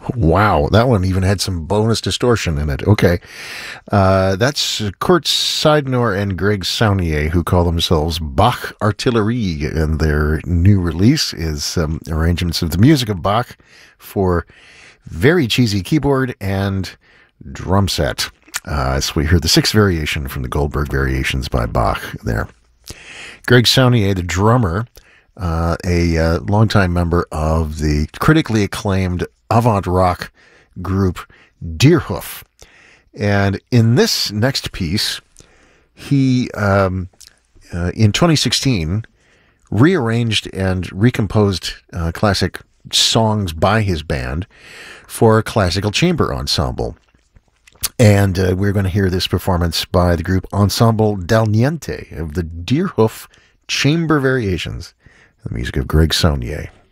Wow, that one even had some bonus distortion in it. Okay. That's Kurt Seidnor and Greg Saunier, who call themselves Bach Artillerie, and their new release is arrangements of the music of Bach for very cheesy keyboard and drum set. So we hear the sixth variation from the Goldberg Variations by Bach there. Greg Saunier, the drummer, a longtime member of the critically acclaimed avant rock group Deerhoof. And in this next piece, he, in 2016, rearranged and recomposed classic songs by his band for a classical chamber ensemble. And we're going to hear this performance by the group Ensemble Dal Niente of the Deerhoof Chamber Variations, the music of Greg Saunier.